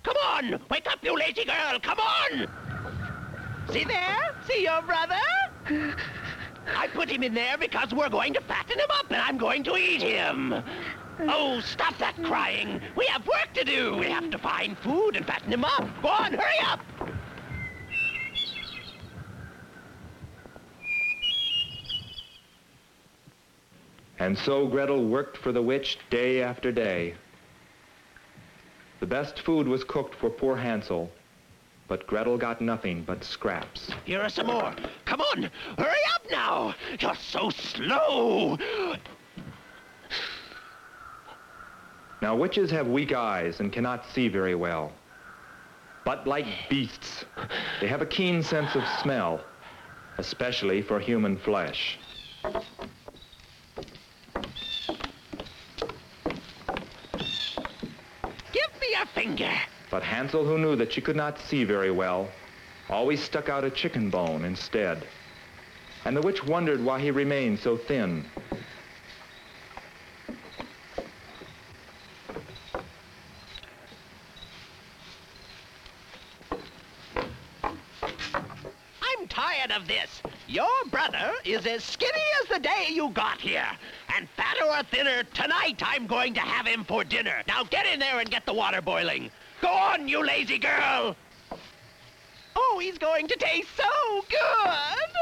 Come on! Wake up, you lazy girl! Come on! See there? See your brother? I put him in there because we're going to fatten him up and I'm going to eat him. Oh, stop that crying. We have work to do. We have to find food and fatten him up. Go on, hurry up! And so Gretel worked for the witch day after day. The best food was cooked for poor Hansel, but Gretel got nothing but scraps. Here are some more. Come on, hurry up now. You're so slow. Now witches have weak eyes and cannot see very well. But like beasts, they have a keen sense of smell, especially for human flesh. Your finger. But Hansel, who knew that she could not see very well, always stuck out a chicken bone instead. And the witch wondered why he remained so thin. I'm tired of this. Your brother is as skinny as the day you got here. And fatter or thinner, tonight I'm going to have him for dinner. Now get in there and get the water boiling. Go on, you lazy girl! Oh, he's going to taste so good!